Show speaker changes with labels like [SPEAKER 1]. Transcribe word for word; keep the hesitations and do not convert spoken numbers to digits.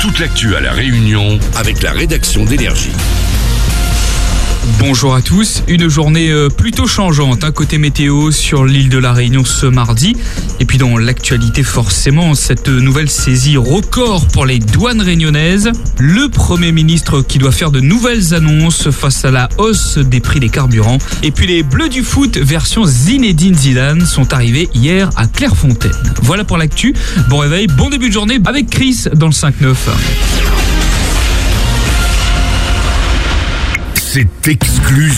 [SPEAKER 1] toute l'actu à La Réunion avec la rédaction d'Énergie.
[SPEAKER 2] Bonjour à tous, une journée plutôt changeante, hein, côté météo sur l'île de la Réunion ce mardi. Et puis dans l'actualité forcément, cette nouvelle saisie record pour les douanes réunionnaises. Le Premier ministre qui doit faire de nouvelles annonces face à la hausse des prix des carburants. Et puis les Bleus du foot version Zinedine Zidane sont arrivés hier à Clairefontaine. Voilà pour l'actu, bon réveil, bon début de journée avec Chris dans le cinq neuf.
[SPEAKER 1] C'est exclusif.